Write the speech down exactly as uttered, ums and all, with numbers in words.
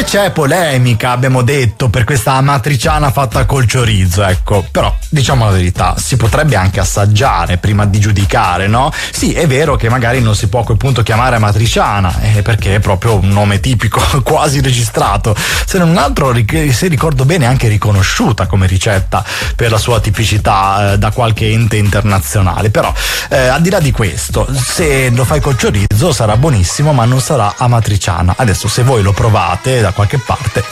c'è polemica, abbiamo detto, per questa amatriciana fatta col chorizo, ecco. Però diciamo la verità, si potrebbe anche assaggiare prima di giudicare, no? Sì, è vero che magari non si può a quel punto chiamare amatriciana, eh, perché è proprio un nome tipico, quasi registrato. Se non altro, se ricordo bene, anche riconosciuta come ricetta per la sua tipicità eh, da qualche ente internazionale. Però eh, al di là di questo, se lo fai col chorizo sarà buonissimo, ma non sarà amatriciana. Adesso, se voi lo provate da qualche parte,